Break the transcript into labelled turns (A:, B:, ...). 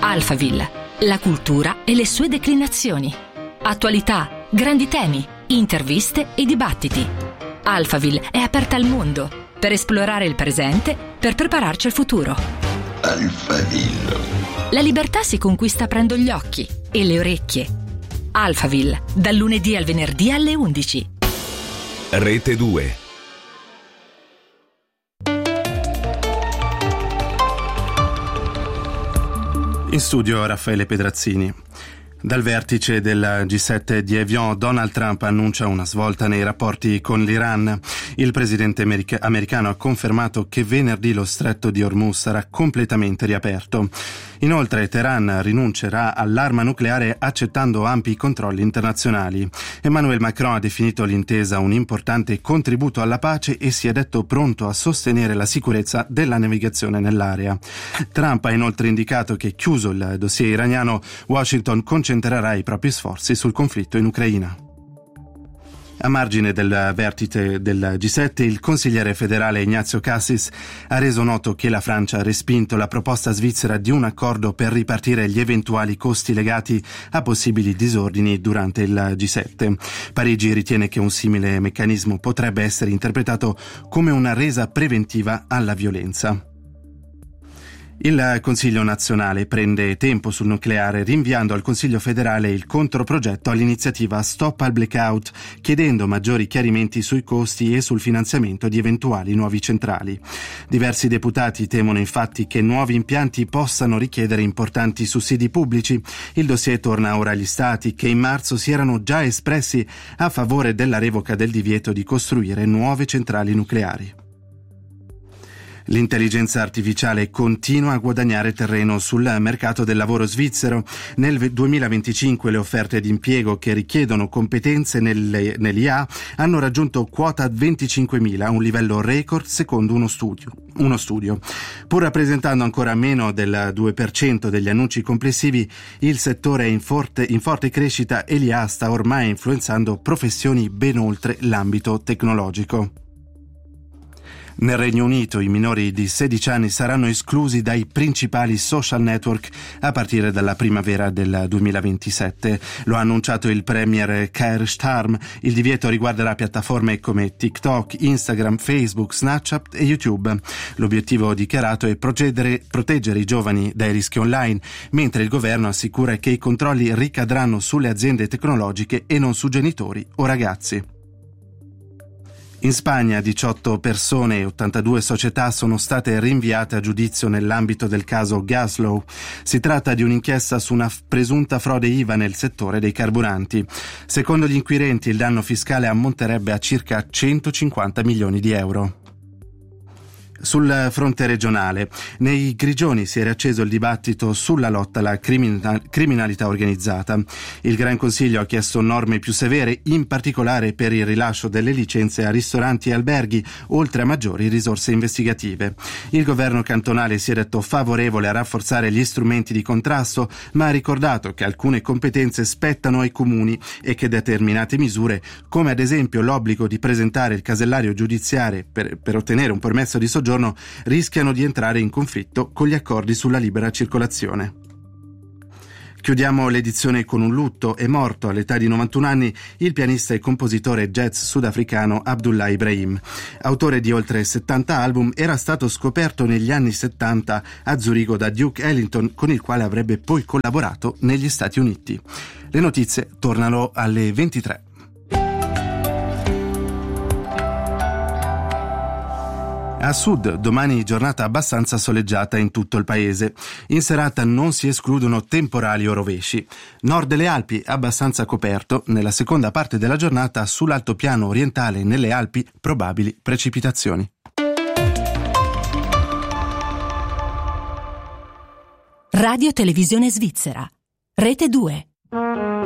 A: Alphaville, la cultura e le sue declinazioni. Attualità, grandi temi, interviste e dibattiti. Alphaville è aperta al mondo per esplorare il presente, per prepararci al futuro.
B: Alphaville.
A: La libertà si conquista aprendo gli occhi e le orecchie. Alphaville, dal lunedì al venerdì alle 11.
C: Rete 2.
D: In studio Raffaele Pedrazzini. Dal vertice del G7 di Evian, Donald Trump annuncia una svolta nei rapporti con l'Iran. Il presidente americano ha confermato che venerdì lo stretto di Hormuz sarà completamente riaperto. Inoltre Teheran rinuncerà all'arma nucleare accettando ampi controlli internazionali. Emmanuel Macron ha definito l'intesa un importante contributo alla pace e si è detto pronto a sostenere la sicurezza della navigazione nell'area. Trump ha inoltre indicato che, chiuso il dossier iraniano, Washington concentrerà i propri sforzi sul conflitto in Ucraina. A margine del vertice del G7, il consigliere federale Ignazio Cassis ha reso noto che la Francia ha respinto la proposta svizzera di un accordo per ripartire gli eventuali costi legati a possibili disordini durante il G7. Parigi ritiene che un simile meccanismo potrebbe essere interpretato come una resa preventiva alla violenza. Il Consiglio nazionale prende tempo sul nucleare, rinviando al Consiglio federale il controprogetto all'iniziativa Stop al Blackout, chiedendo maggiori chiarimenti sui costi e sul finanziamento di eventuali nuovi centrali. Diversi deputati temono infatti che nuovi impianti possano richiedere importanti sussidi pubblici. Il dossier torna ora agli Stati, che in marzo si erano già espressi a favore della revoca del divieto di costruire nuove centrali nucleari. L'intelligenza artificiale continua a guadagnare terreno sul mercato del lavoro svizzero. Nel 2025 le offerte di impiego che richiedono competenze nell'IA hanno raggiunto quota 25.000, un livello record secondo uno studio. Pur rappresentando ancora meno del 2% degli annunci complessivi, il settore è in forte crescita e l'IA sta ormai influenzando professioni ben oltre l'ambito tecnologico. Nel Regno Unito i minori di 16 anni saranno esclusi dai principali social network a partire dalla primavera del 2027. Lo ha annunciato il premier Keir Starmer. Il divieto riguarderà piattaforme come TikTok, Instagram, Facebook, Snapchat e YouTube. L'obiettivo dichiarato è proteggere i giovani dai rischi online, mentre il governo assicura che i controlli ricadranno sulle aziende tecnologiche e non su genitori o ragazzi. In Spagna 18 persone e 82 società sono state rinviate a giudizio nell'ambito del caso Gaslow. Si tratta di un'inchiesta su una presunta frode IVA nel settore dei carburanti. Secondo gli inquirenti il danno fiscale ammonterebbe a circa 150 milioni di euro. Sul fronte regionale, nei Grigioni si è riacceso il dibattito sulla lotta alla criminalità organizzata. Il Gran Consiglio ha chiesto norme più severe, in particolare per il rilascio delle licenze a ristoranti e alberghi, oltre a maggiori risorse investigative. Il governo cantonale si è detto favorevole a rafforzare gli strumenti di contrasto, ma ha ricordato che alcune competenze spettano ai comuni e che determinate misure, come ad esempio l'obbligo di presentare il casellario giudiziario per ottenere un permesso di soggiorno, rischiano di entrare in conflitto con gli accordi sulla libera circolazione. Chiudiamo l'edizione con un lutto. È morto all'età di 91 anni il pianista e compositore jazz sudafricano Abdullah Ibrahim. Autore di oltre 70 album, era stato scoperto negli anni 70 a Zurigo da Duke Ellington, con il quale avrebbe poi collaborato negli Stati Uniti. Le notizie tornano alle 23. A sud, domani giornata abbastanza soleggiata in tutto il paese. In serata non si escludono temporali o rovesci. Nord delle Alpi abbastanza coperto. Nella seconda parte della giornata sull'altopiano orientale e nelle Alpi probabili precipitazioni.
A: Radio Televisione Svizzera. Rete 2.